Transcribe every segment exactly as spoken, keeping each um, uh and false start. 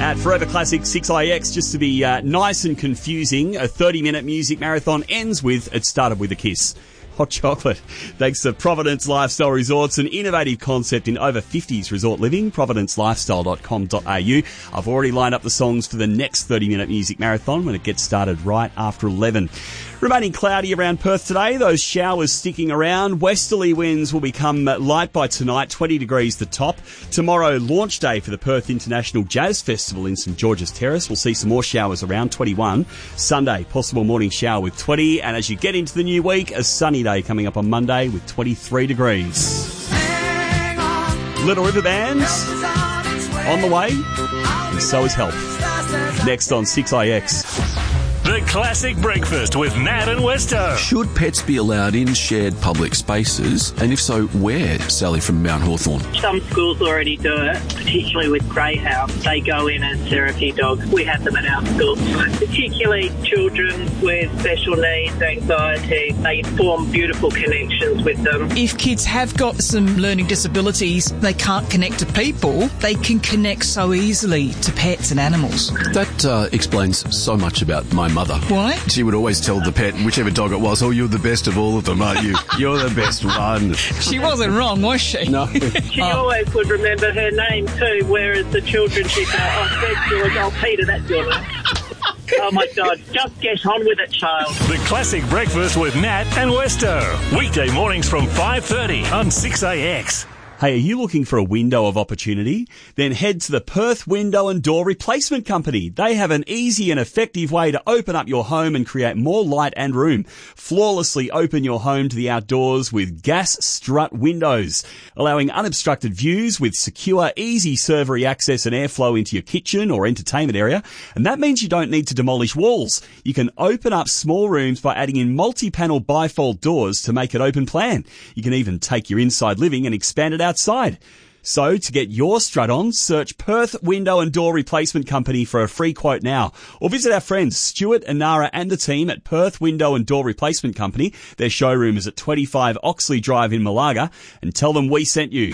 At Forever Classic six I X, just to be uh, nice and confusing, a thirty-minute music marathon ends with It Started With a Kiss. Hot chocolate. Thanks to Providence Lifestyle Resorts, an innovative concept in over fifties resort living. providence lifestyle dot com dot a u. I've already lined up the songs for the next thirty-minute music marathon when it gets started right after eleven. Remaining cloudy around Perth today, those showers sticking around. Westerly winds will become light by tonight, twenty degrees the top. Tomorrow, launch day for the Perth International Jazz Festival in St George's Terrace. We'll see some more showers around, twenty-one. Sunday, possible morning shower with twenty. And as you get into the new week, a sunny day coming up on Monday with twenty-three degrees. Little River Band on the way, and so is Help. Next on six I X. The Classic Breakfast with Nat and Westo. Should pets be allowed in shared public spaces? And if so, where? Sally from Mount Hawthorn. Some schools already do it, particularly with greyhounds. They go in as therapy dogs. We have them in our schools. Particularly children with special needs, anxiety. They form beautiful connections with them. If kids have got some learning disabilities, they can't connect to people, they can connect so easily to pets and animals. That uh, explains so much about my mother. Why? She would always tell the pet, whichever dog it was, oh, you're the best of all of them, aren't you? You're the best one. She wasn't wrong, was she? No. She oh. always would remember her name too, whereas the children, she'd go, oh, thank you, oh, Peter, that's your name. Oh, my God. Just get on with it, child. The Classic Breakfast with Nat and Westo. Weekday mornings from five thirty on six A X. Hey, are you looking for a window of opportunity? Then head to the Perth Window and Door Replacement Company. They have an easy and effective way to open up your home and create more light and room. Flawlessly open your home to the outdoors with gas strut windows, allowing unobstructed views with secure, easy servery access and airflow into your kitchen or entertainment area. And that means you don't need to demolish walls. You can open up small rooms by adding in multi-panel bifold doors to make it open plan. You can even take your inside living and expand it out outside. So to get your strut on, search Perth Window and Door Replacement Company for a free quote now. Or visit our friends Stuart, Anara and the team at Perth Window and Door Replacement Company. Their showroom is at twenty-five Oxley Drive in Malaga, and tell them we sent you.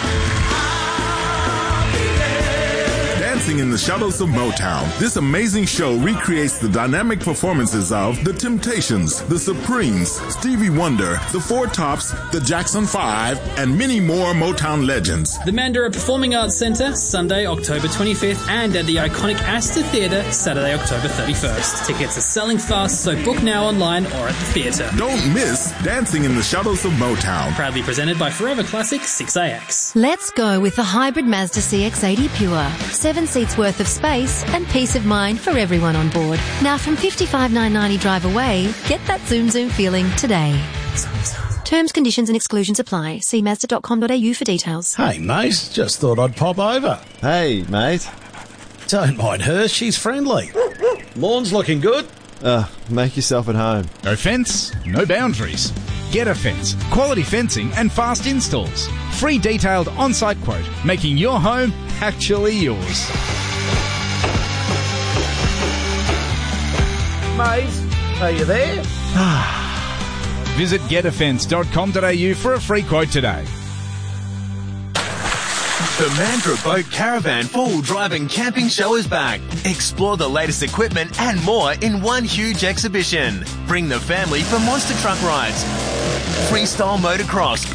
Dancing in the Shadows of Motown. This amazing show recreates the dynamic performances of The Temptations, The Supremes, Stevie Wonder, The Four Tops, The Jackson Five, and many more Motown legends. The Mandurah Performing Arts Centre, Sunday, October twenty-fifth, and at the iconic Astor Theatre, Saturday, October thirty-first. Tickets are selling fast, so book now online or at the theatre. Don't miss Dancing in the Shadows of Motown. Proudly presented by Forever Classic six A X. Let's go with the hybrid Mazda C X eighty Pure. Seven seats worth of space and peace of mind for everyone on board. Now from fifty-five thousand nine hundred ninety drive away, get that zoom zoom feeling today. Terms, conditions and exclusions apply. See mazda dot com dot a u for details. Hey mate, just thought I'd pop over. Hey mate. Don't mind her, she's friendly. Lawn's looking good. Uh, make yourself at home. No fence, no boundaries. Get a Fence. Quality fencing and fast installs. Free detailed on-site quote, making your home actually yours. Mate, are you there? Visit get a fence dot com dot a u for a free quote today. The Mandurah Boat Caravan Full Driving Camping Show is back. Explore the latest equipment and more in one huge exhibition. Bring the family for monster truck rides, freestyle motocross,